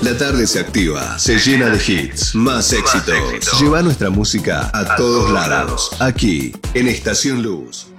La tarde se activa, se llena de hits, más éxitos. Lleva nuestra música a todos lados. Aquí, en Estación Luz.